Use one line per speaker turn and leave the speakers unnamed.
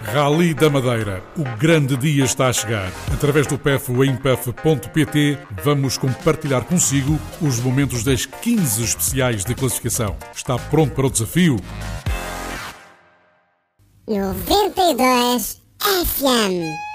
Rally da Madeira. O grande dia está a chegar. Através do PEF ou em pef.pt vamos compartilhar consigo os momentos das 15 especiais de classificação. Está pronto para o desafio?
92 FM